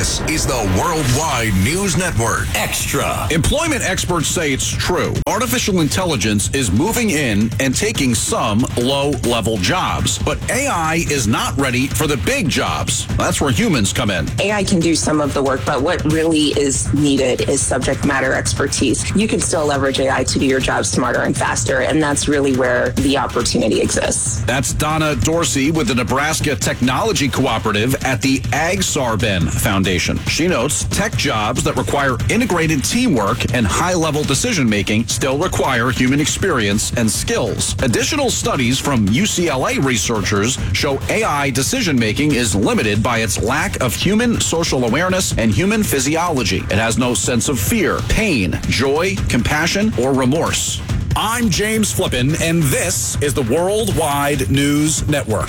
This is the Worldwide News Network Extra. Employment experts say it's true. Artificial intelligence is moving in and taking some low-level jobs. But AI is not ready for the big jobs. That's where humans come in. AI can do some of the work, but what really is needed is subject matter expertise. You can still leverage AI to do your job smarter and faster, and that's really where the opportunity exists. That's Donna Dorsey with the Nebraska Technology Cooperative at the Ag-Sarben Foundation. She notes tech jobs that require integrated teamwork and high-level decision-making still require human experience and skills. Additional studies from UCLA researchers show AI decision-making is limited by its lack of human social awareness and human physiology. It has no sense of fear, pain, joy, compassion, or remorse. I'm James Flippin, and this is the Worldwide News Network.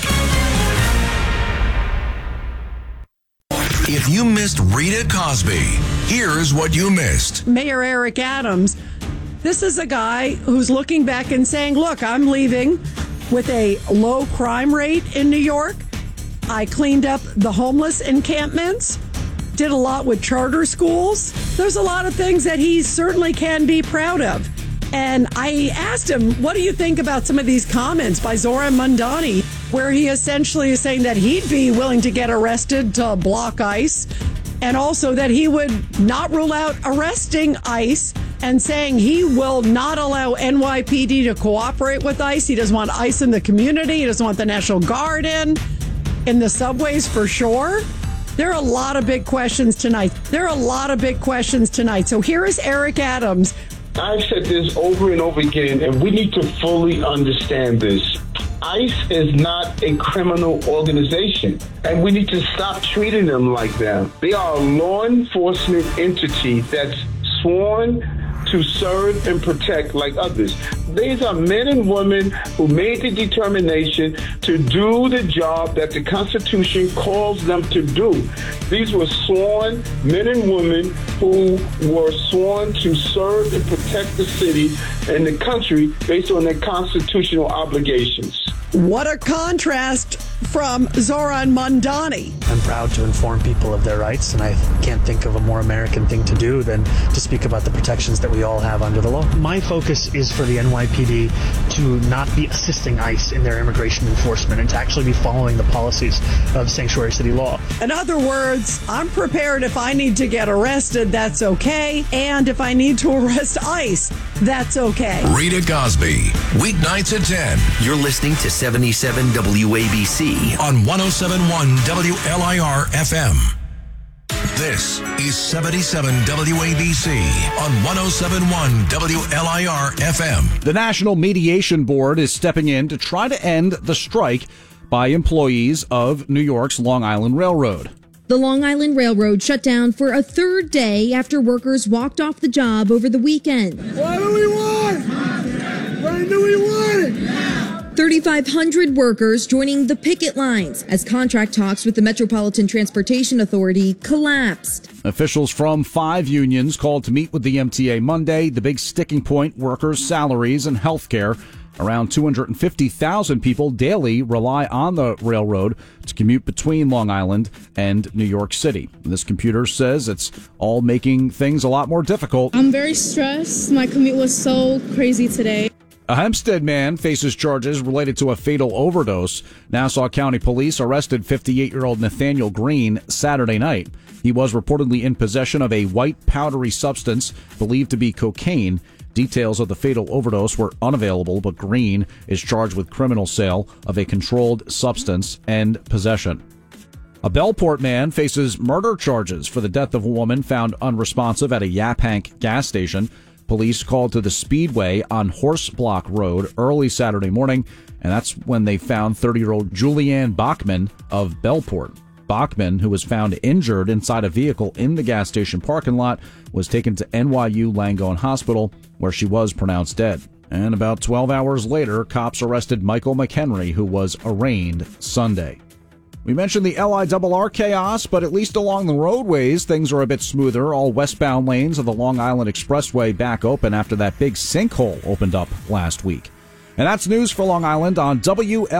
If you missed Rita Cosby, here's what you missed. Mayor Eric Adams, this is a guy who's looking back and saying, look, I'm leaving with a low crime rate in New York. I cleaned up the homeless encampments, did a lot with charter schools. There's a lot of things that he certainly can be proud of. And I asked him, what do you think about some of these comments by Zoran Mandani, where he essentially is saying that he'd be willing to get arrested to block ICE, and also that he would not rule out arresting ICE, and saying he will not allow NYPD to cooperate with ICE. He doesn't want ICE in the community. He doesn't want the National Guard in the subways for sure. There are a lot of big questions tonight. So here is Eric Adams. I've said this over and over again, and we need to fully understand this. ICE is not a criminal organization, and we need to stop treating them like that. They are a law enforcement entity that's sworn to serve and protect like others. These are men and women who made the determination to do the job that the Constitution calls them to do. These were sworn men and women who were sworn to serve and protect the city and the country based on their constitutional obligations. What a contrast from Zoran Mandani. I'm proud to inform people of their rights, and I can't think of a more American thing to do than to speak about the protections that we all have under the law. My focus is for the NYPD to not be assisting ICE in their immigration enforcement and to actually be following the policies of sanctuary city law. In other words, I'm prepared if I need to get arrested, that's okay. And if I need to arrest ICE, that's okay. Rita Cosby, weeknights at 10. You're listening to 77 WABC on 107.1 WLIR FM. This is 77 WABC on 107.1 WLIR FM. The National Mediation Board is stepping in to try to end the strike by employees of New York's Long Island Railroad. The Long Island Railroad shut down for a third day after workers walked off the job over the weekend. What do we want? When do we want it? 3,500 workers joining the picket lines as contract talks with the Metropolitan Transportation Authority collapsed. Officials from 5 unions called to meet with the MTA Monday. The big sticking point, workers' salaries and health care. Around 250,000 people daily rely on the railroad to commute between Long Island and New York City. This computer says it's all making things a lot more difficult. I'm very stressed. My commute was so crazy today. A Hempstead man faces charges related to a fatal overdose. Nassau County Police arrested 58-year-old Nathaniel Green Saturday night. He was reportedly in possession of a white powdery substance believed to be cocaine. Details of the fatal overdose were unavailable, but Green is charged with criminal sale of a controlled substance and possession. A Bellport man faces murder charges for the death of a woman found unresponsive at a Yaphank gas station. Police called to the Speedway on Horse Block Road early Saturday morning, and that's when they found 30-year-old Julianne Bachman of Bellport. Bachman, who was found injured inside a vehicle in the gas station parking lot, was taken to NYU Langone Hospital, where she was pronounced dead. And about 12 hours later, cops arrested Michael McHenry, who was arraigned Sunday. We mentioned the LIRR chaos, but at least along the roadways, things are a bit smoother. All westbound lanes of the Long Island Expressway back open after that big sinkhole opened up last week. And that's news for Long Island on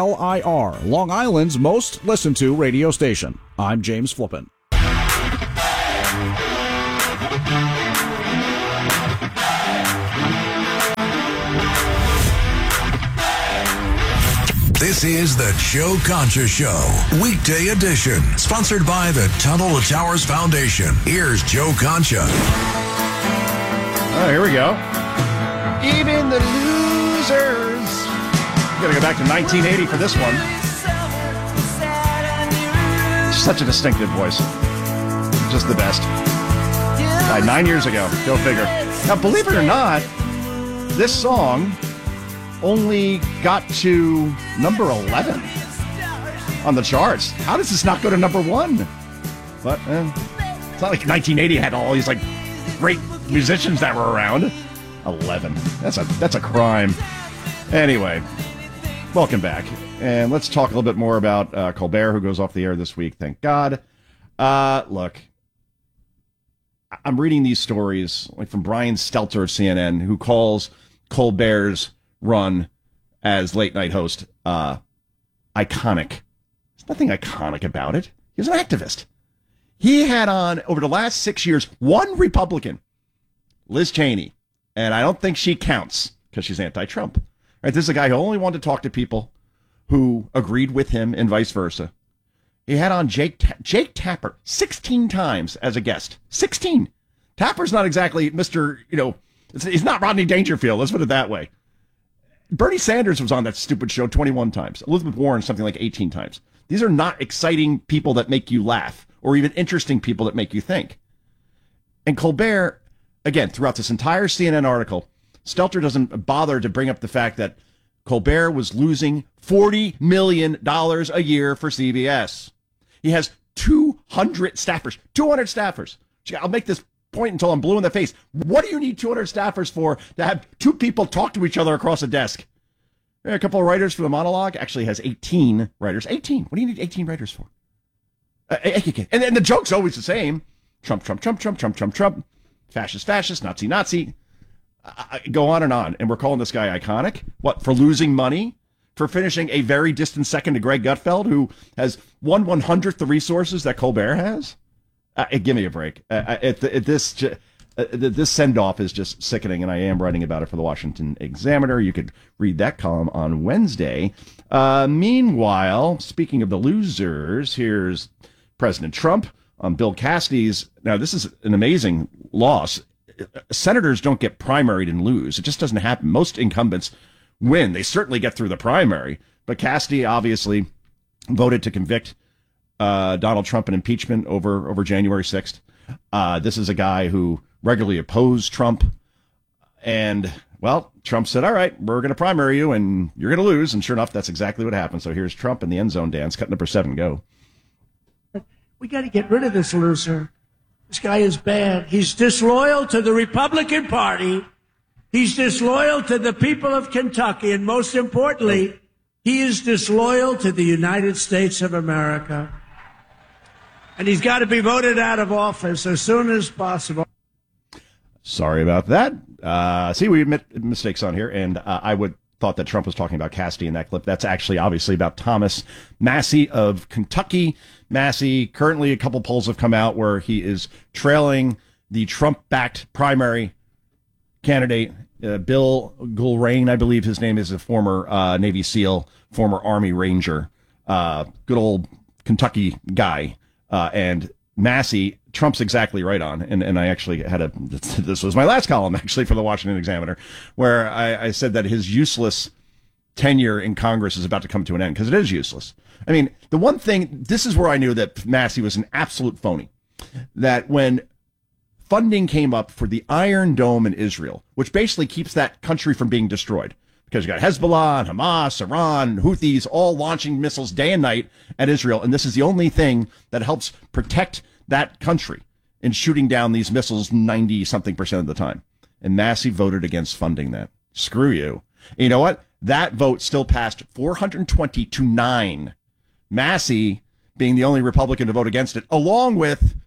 WLIR, Long Island's most listened to radio station. I'm James Flippin. This is the Joe Concha Show, weekday edition, sponsored by the Tunnel to Towers Foundation. Here's Joe Concha. Oh, here we go. Even the losers. I'm going to go back to 1980 for this one. Such a distinctive voice. Just the best. 9 years ago. Go figure. Now, believe it or not, this song only got to number 11 on the charts. How does this not go to number 1? But it's not like 1980 had all these like great musicians that were around. 11. That's a crime. Anyway, welcome back. And let's talk a little bit more about Colbert, who goes off the air this week. Thank God. Look, I'm reading these stories like from Brian Stelter of CNN, who calls Colbert's run as late night host iconic. There's nothing iconic about it. He was an activist. He had on, over the last 6 years, one Republican, Liz Cheney, and I don't think she counts because she's anti-Trump. Right? This is a guy who only wanted to talk to people who agreed with him and vice versa. He had on Jake Tapper 16 times as a guest. 16. Tapper's not exactly Mr., he's not Rodney Dangerfield. Let's put it that way. Bernie Sanders was on that stupid show 21 times. Elizabeth Warren, something like 18 times. These are not exciting people that make you laugh or even interesting people that make you think. And Colbert, again, throughout this entire CNN article, Stelter doesn't bother to bring up the fact that Colbert was losing $40 million a year for CBS. He has 200 staffers. 200 staffers. I'll make this point until I'm blue in the face. What do you need 200 staffers for to have two people talk to each other across a desk? A couple of writers for the monologue. Actually has 18 writers. 18. What do you need 18 writers for? And the joke's always the same. Trump, Trump, Trump, Trump, Trump, Trump, Trump. Fascist, fascist, Nazi, Nazi. Go on. And we're calling this guy iconic. What, for losing money? For finishing a very distant second to Greg Gutfeld, who has 1/100th the resources that Colbert has? Give me a break. This send-off is just sickening, and I am writing about it for the Washington Examiner. You could read that column on Wednesday. Meanwhile, speaking of the losers, here's President Trump on Bill Cassidy's. Now, this is an amazing loss. Senators don't get primaried and lose. It just doesn't happen. Most incumbents win. They certainly get through the primary. But Cassidy obviously voted to convict Donald Trump in impeachment over January 6th. This is a guy who regularly opposed Trump. And, well, Trump said, all right, we're going to primary you and you're going to lose. And sure enough, that's exactly what happened. So here's Trump in the end zone dance. Cut number 7, go. We got to get rid of this loser. This guy is bad. He's disloyal to the Republican Party. He's disloyal to the people of Kentucky. And most importantly, he is disloyal to the United States of America. And he's got to be voted out of office as soon as possible. Sorry about that. See, we admit mistakes on here. And I would thought that Trump was talking about Cassidy in that clip. That's actually obviously about Thomas Massie of Kentucky. Massie, currently a couple polls have come out where he is trailing the Trump-backed primary candidate, Bill Gulrain, I believe his name is, a former Navy SEAL, former Army Ranger, good old Kentucky guy. And Massie, Trump's exactly right on. And I actually this was my last column, actually, for the Washington Examiner, where I said that his useless tenure in Congress is about to come to an end, because it is useless. I mean, the one thing, this is where I knew that Massie was an absolute phony, that when funding came up for the Iron Dome in Israel, which basically keeps that country from being destroyed, because you got Hezbollah and Hamas, Iran, Houthis, all launching missiles day and night at Israel. And this is the only thing that helps protect that country in shooting down these missiles 90-something% of the time. And Massie voted against funding that. Screw you. And you know what? That vote still passed 420-9. Massie being the only Republican to vote against it, along with,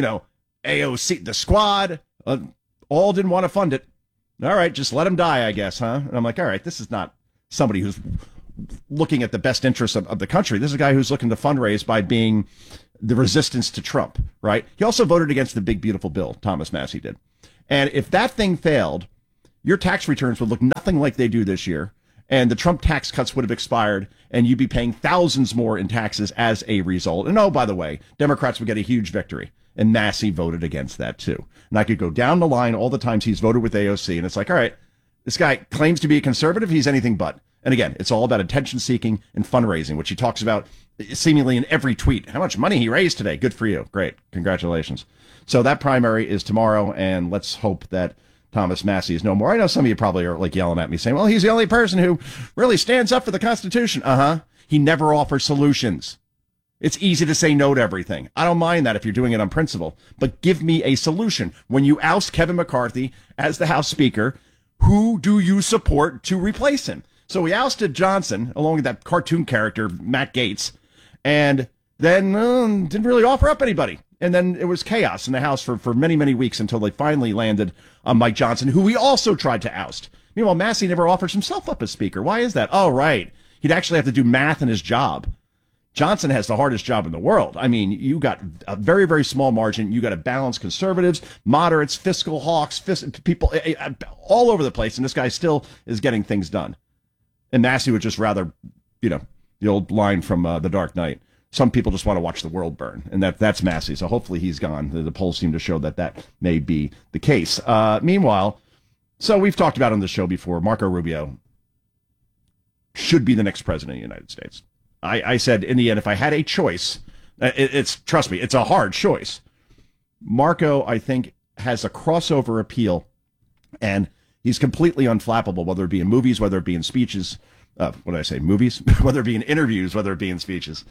AOC, the squad, all didn't want to fund it. All right, just let him die, I guess, huh? And I'm like, all right, this is not somebody who's looking at the best interests of the country. This is a guy who's looking to fundraise by being the resistance to Trump, right? He also voted against the big, beautiful bill, Thomas Massie did. And if that thing failed, your tax returns would look nothing like they do this year. And the Trump tax cuts would have expired, and you'd be paying thousands more in taxes as a result. And oh, by the way, Democrats would get a huge victory. And Massie voted against that, too. And I could go down the line all the times he's voted with AOC, and it's like, all right, this guy claims to be a conservative. He's anything but. And again, it's all about attention-seeking and fundraising, which he talks about seemingly in every tweet. How much money he raised today. Good for you. Great. Congratulations. So that primary is tomorrow, and let's hope that Thomas Massie is no more. I know some of you probably are like yelling at me saying, well, he's the only person who really stands up for the Constitution. He never offers solutions. It's easy to say no to everything. I don't mind that if you're doing it on principle, but give me a solution. When you oust Kevin McCarthy as the House Speaker, who do you support to replace him? So we ousted Johnson along with that cartoon character, Matt Gaetz, and then didn't really offer up anybody. And then it was chaos in the House for many, many weeks until they finally landed on Mike Johnson, who we also tried to oust. Meanwhile, Massie never offers himself up as Speaker. Why is that? Oh, right. He'd actually have to do math in his job. Johnson has the hardest job in the world. I mean, you got a very, very small margin. You got to balance conservatives, moderates, fiscal hawks, people all over the place. And this guy still is getting things done. And Massie would just rather, the old line from The Dark Knight. Some people just want to watch the world burn, and that's Massie. So hopefully he's gone. The polls seem to show that may be the case. Meanwhile, so we've talked about on the show before, Marco Rubio should be the next president of the United States. I said in the end, if I had a choice, trust me, it's a hard choice. Marco, I think, has a crossover appeal, and he's completely unflappable, whether it be in movies, whether it be in speeches. What did I say? Movies, whether it be in interviews, whether it be in speeches.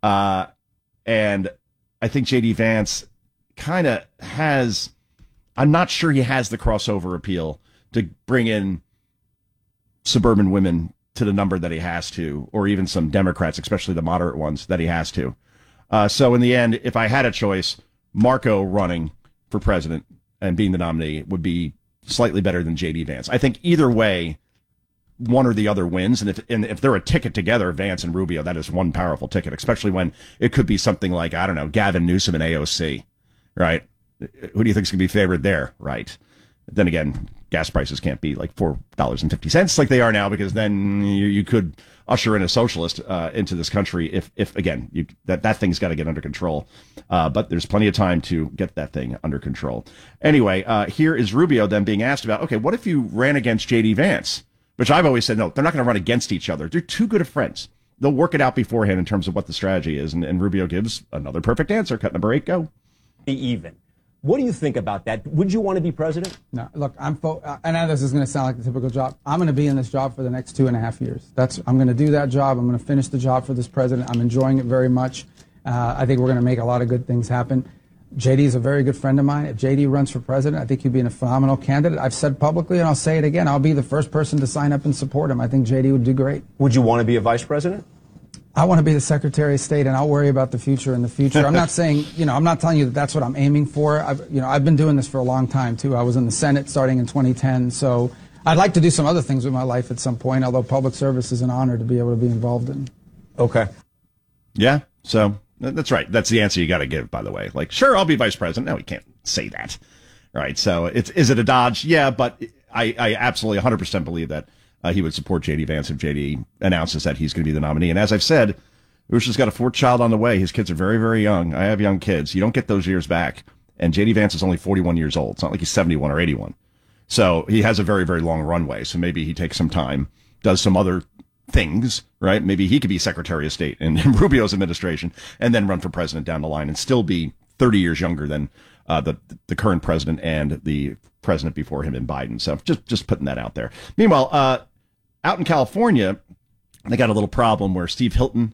And I think J.D. Vance kind of has, I'm not sure he has the crossover appeal to bring in suburban women to the number that he has to, or even some Democrats, especially the moderate ones, that he has to. So in the end, if I had a choice, Marco running for president and being the nominee would be slightly better than J.D. Vance. I think either way, one or the other wins. And if they're a ticket together, Vance and Rubio, that is one powerful ticket, especially when it could be something like, I don't know, Gavin Newsom and AOC, right? Who do you think is going to be favored there, right? Then again, gas prices can't be like $4.50 like they are now, because then you could usher in a socialist into this country if again, that thing's got to get under control. But there's plenty of time to get that thing under control. Anyway, here is Rubio then being asked about, okay, what if you ran against J.D. Vance? Which I've always said, no, they're not going to run against each other. They're too good of friends. They'll work it out beforehand in terms of what the strategy is. And Rubio gives another perfect answer. Cut number 8, go. Be even. What do you think about that? Would you want to be president? No, look, I know this is going to sound like the typical job. I'm going to be in this job for the next 2.5 years. I'm going to do that job. I'm going to finish the job for this president. I'm enjoying it very much. I think we're going to make a lot of good things happen. JD is a very good friend of mine. If JD runs for president, I think he'd be a phenomenal candidate. I've said publicly, and I'll say it again, I'll be the first person to sign up and support him. I think JD would do great. Would you want to be a vice president? I want to be the Secretary of State, and I'll worry about the future in the future. I'm not saying, I'm not telling you that that's what I'm aiming for. I've been doing this for a long time, too. I was in the Senate starting in 2010, so I'd like to do some other things with my life at some point, although public service is an honor to be able to be involved in. Okay. Yeah, so that's right. That's the answer you got to give, by the way. Like, sure, I'll be vice president. No, we can't say that. Right, so is it a dodge? Yeah, but I absolutely 100% believe that he would support J.D. Vance if J.D. announces that he's going to be the nominee. And as I've said, Usha's got a 4th child on the way. His kids are very, very young. I have young kids. You don't get those years back. And J.D. Vance is only 41 years old. It's not like he's 71 or 81. So he has a very, very long runway. So maybe he takes some time, does some other things, right? Maybe he could be Secretary of State in Rubio's administration and then run for president down the line and still be 30 years younger than the current president and the president before him in Biden. So just putting that out there. Meanwhile, out in California, they got a little problem where Steve Hilton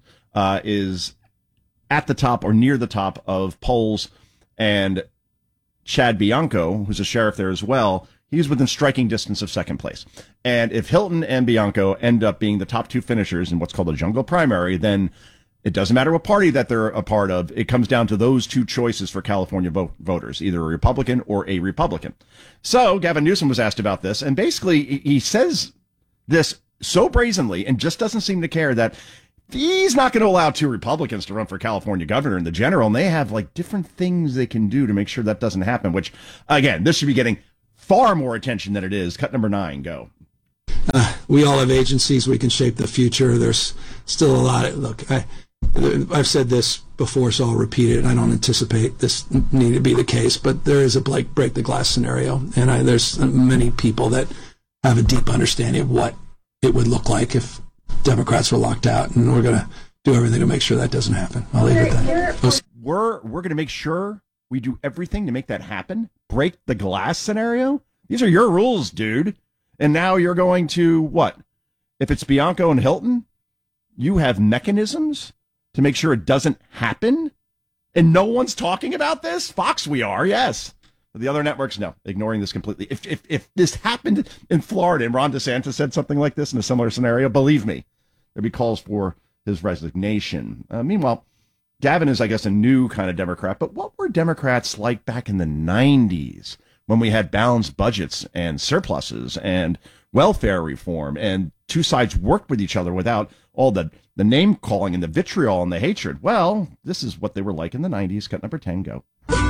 is at the top or near the top of polls, and Chad Bianco, who's a sheriff there as well, he's within striking distance of second place. And if Hilton and Bianco end up being the top 2 finishers in what's called a jungle primary, then it doesn't matter what party that they're a part of. It comes down to those 2 choices for California voters, either a Republican or a Republican. So Gavin Newsom was asked about this, and basically he says this so brazenly and just doesn't seem to care that he's not going to allow 2 Republicans to run for California governor in the general, and they have like different things they can do to make sure that doesn't happen, which, again, this should be getting far more attention than it is. Cut number 9, go. We all have agencies. We can shape the future. There's still a lot. Look, I've said this before, so I'll repeat it. I don't anticipate this need to be the case, but there is a break the glass scenario, and there's many people that have a deep understanding of what it would look like if Democrats were locked out, and we're going to do everything to make sure that doesn't happen. I'll leave it at that. We're going to make sure we do everything to make that happen. Break the glass scenario. These are your rules, dude. And now you're going to what? If it's Bianco and Hilton, you have mechanisms to make sure it doesn't happen? And no one's talking about this? Fox, we are, yes. But the other networks, no, ignoring this completely. If this happened in Florida and Ron DeSantis said something like this in a similar scenario, believe me, there'd be calls for his resignation. Meanwhile, Gavin is, I guess, a new kind of Democrat. But what were Democrats like back in the 90s when we had balanced budgets and surpluses and welfare reform and two sides worked with each other without all the name calling and the vitriol and the hatred? Well, this is what they were like in the 90s. Cut number 10, go.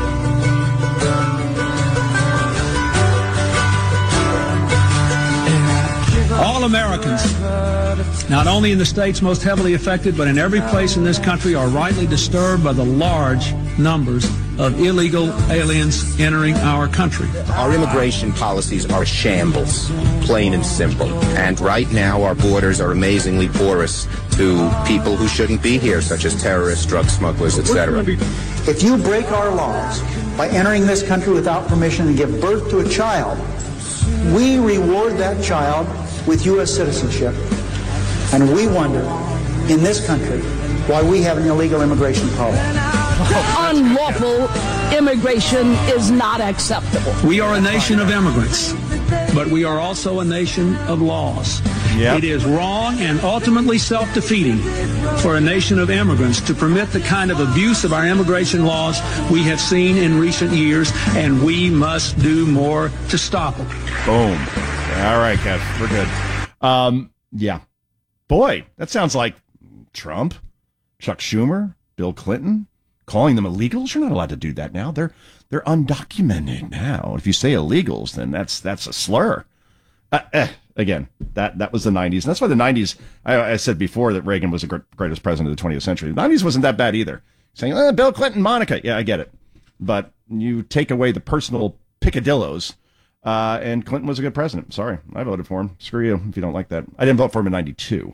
All Americans, not only in the states most heavily affected, but in every place in this country, are rightly disturbed by the large numbers of illegal aliens entering our country. Our immigration policies are shambles, plain and simple. And right now, our borders are amazingly porous to people who shouldn't be here, such as terrorists, drug smugglers, etc. If you break our laws by entering this country without permission and give birth to a child, we reward that child with U.S. citizenship. And we wonder, in this country, why we have an illegal immigration problem. Unlawful immigration is not acceptable. We are a nation of immigrants, but we are also a nation of laws. Yep. It is wrong and ultimately self-defeating for a nation of immigrants to permit the kind of abuse of our immigration laws we have seen in recent years, and we must do more to stop it. Boom. All right, Kev, we're good. Yeah. Boy, that sounds like Trump, Chuck Schumer, Bill Clinton, calling them illegals. You're not allowed to do that now. They're undocumented now. If you say illegals, then that's a slur. Again, that was the 90s. And that's why the 90s, I said before that Reagan was the greatest president of the 20th century. The 90s wasn't that bad either. Saying, Bill Clinton, Monica. Yeah, I get it. But you take away the personal picadillos, and Clinton was a good president. Sorry, I voted for him. Screw you if you don't like that. I didn't vote for him in 92.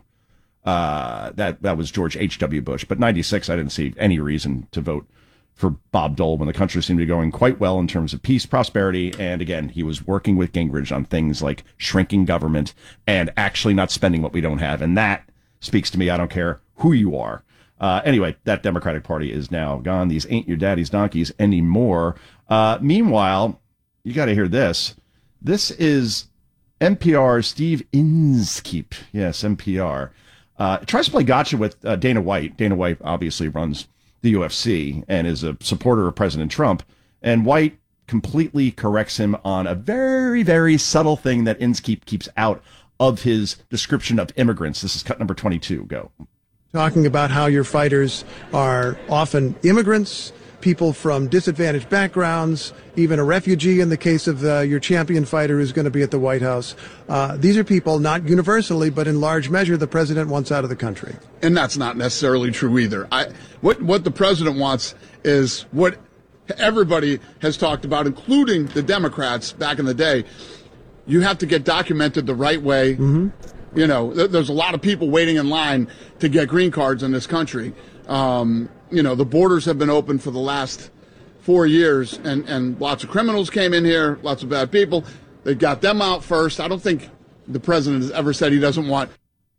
That was George H.W. Bush. But 96, I didn't see any reason to vote for Bob Dole when the country seemed to be going quite well in terms of peace, prosperity, and again, he was working with Gingrich on things like shrinking government and actually not spending what we don't have. And that speaks to me. I don't care who you are. Anyway, that Democratic Party is now gone. These ain't your daddy's donkeys anymore. Meanwhile, you got to hear this. This is NPR's Steve Inskeep. Yes, NPR. Tries to play gotcha with Dana White. Dana White obviously runs the UFC and is a supporter of President Trump. And White completely corrects him on a very, very subtle thing that Inskeep keeps out of his description of immigrants. This is cut number 22. Go. Talking about how your fighters are often immigrants, people from disadvantaged backgrounds, even a refugee in the case of your champion fighter who's going to be at the White House. These are people, not universally, but in large measure, the president wants out of the country. And that's not necessarily true either. What the president wants is what everybody has talked about, including the Democrats back in the day. You have to get documented the right way. Mm-hmm. You know, there's a lot of people waiting in line to get green cards in this country. The borders have been open for the last 4 years, and lots of criminals came in here, lots of bad people. They got them out first. I don't think the president has ever said he doesn't want.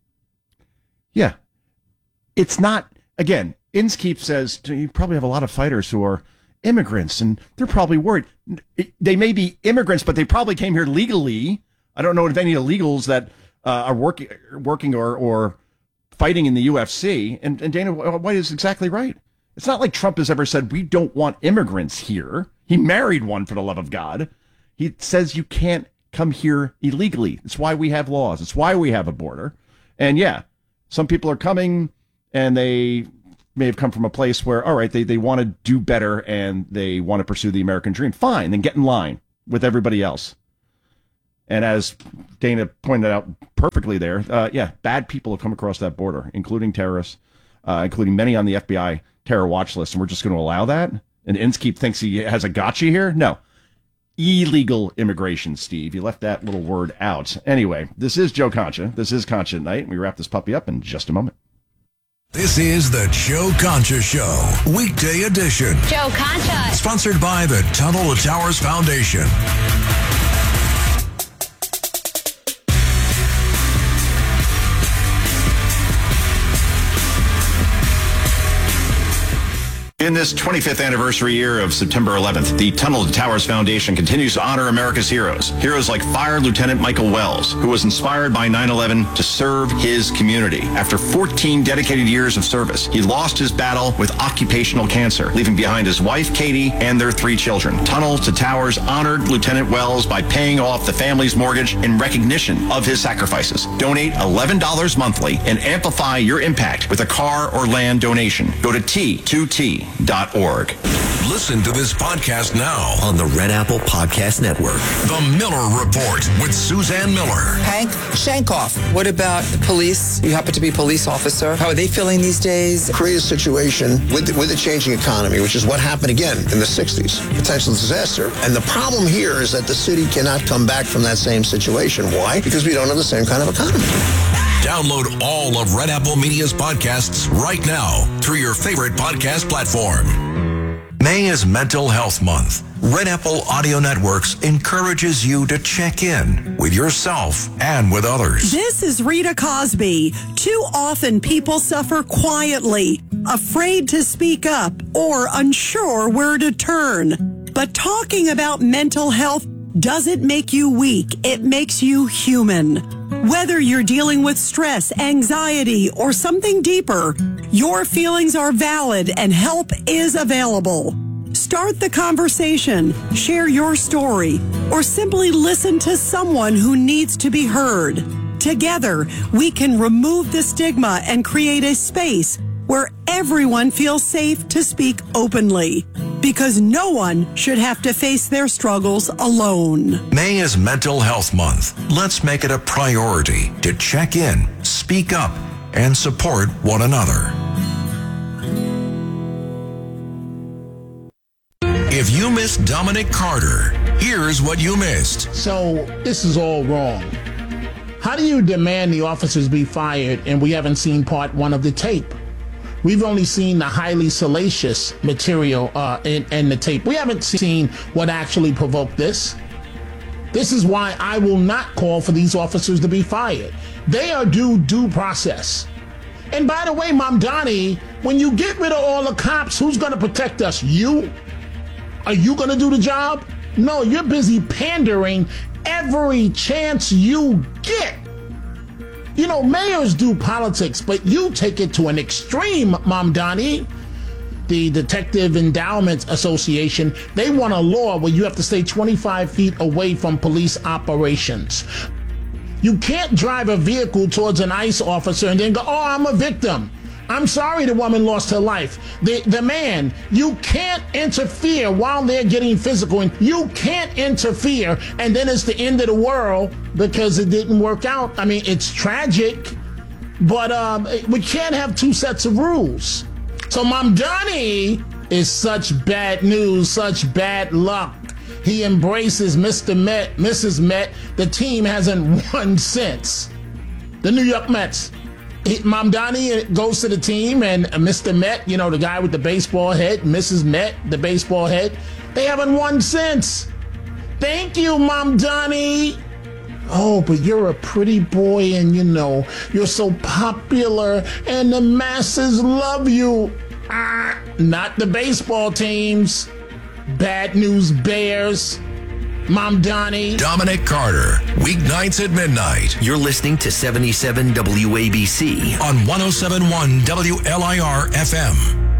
Yeah. It's not, again, Inskeep says you probably have a lot of fighters who are immigrants, and they're probably worried. They may be immigrants, but they probably came here legally. I don't know if any illegals that are working or fighting in the UFC, and Dana White is exactly right. It's not like Trump has ever said, we don't want immigrants here. He married one, for the love of God. He says you can't come here illegally. It's why we have laws. It's why we have a border. And yeah, some people are coming and they may have come from a place where, all right, they want to do better and they want to pursue the American dream. Fine, then get in line with everybody else. And as Dana pointed out perfectly there, bad people have come across that border, including terrorists, including many on the FBI terror watch list, and we're just going to allow that? And Inskeep thinks he has a gotcha here? No. Illegal immigration, Steve. You left that little word out. Anyway, this is Joe Concha. This is Concha at Night. We wrap this puppy up in just a moment. This is the Joe Concha Show, weekday edition. Joe Concha. Sponsored by the Tunnel to Towers Foundation. In this 25th anniversary year of September 11th, the Tunnel to Towers Foundation continues to honor America's heroes. Heroes like Fire Lieutenant Michael Wells, who was inspired by 9/11 to serve his community. After 14 dedicated years of service, he lost his battle with occupational cancer, leaving behind his wife, Katie, and their 3 children. Tunnel to Towers honored Lieutenant Wells by paying off the family's mortgage in recognition of his sacrifices. Donate $11 monthly and amplify your impact with a car or land donation. Go to T2T.org. Listen to this podcast now on the Red Apple Podcast Network. The Miller Report with Suzanne Miller. Hank Shankoff, what about the police? You happen to be a police officer. How are they feeling these days? Create a situation with the changing economy, which is what happened again in the 60s. Potential disaster. And the problem here is that the city cannot come back from that same situation. Why? Because we don't have the same kind of economy. Download all of Red Apple Media's podcasts right now through your favorite podcast platform. May is Mental Health Month. Red Apple Audio Networks encourages you to check in with yourself and with others. This is Rita Cosby. Too often people suffer quietly, afraid to speak up or unsure where to turn. But talking about mental health doesn't make you weak. It makes you human. Whether you're dealing with stress, anxiety, or something deeper, your feelings are valid and help is available. Start the conversation, share your story, or simply listen to someone who needs to be heard. Together, we can remove the stigma and create a space where everyone feels safe to speak openly, because no one should have to face their struggles alone. May is Mental Health Month. Let's make it a priority to check in, speak up, and support one another. If you missed Dominic Carter, here's what you missed. So this is all wrong. How do you demand the officers be fired and we haven't seen part 1 of the tape? We've only seen the highly salacious material in the tape. We haven't seen what actually provoked this. This is why I will not call for these officers to be fired. They are due process. And by the way, Mamdani, when you get rid of all the cops, who's going to protect us? You? Are you going to do the job? No, you're busy pandering every chance you get. You know, mayors do politics, but you take it to an extreme, Mamdani. The Detective Endowment Association, they want a law where you have to stay 25 feet away from police operations. You can't drive a vehicle towards an ICE officer and then go, oh, I'm a victim. I'm sorry the woman lost her life. The man, you can't interfere while they're getting physical, and you can't interfere and then it's the end of the world because it didn't work out. I mean, it's tragic, but we can't have 2 sets of rules. So Mamdani is such bad news, such bad luck. He embraces Mr. Met, Mrs. Met. The team hasn't won since. The New York Mets. Mamdani goes to the team, and Mr. Met, you know, the guy with the baseball head, Mrs. Met, the baseball head, they haven't won since. Thank you, Mamdani. Oh, but you're a pretty boy, and you know, you're so popular, and the masses love you. Not the baseball teams. Bad news bears. Mamdani. Dominic Carter, weeknights at midnight. You're listening to 77 WABC on 107.1 WLIR FM.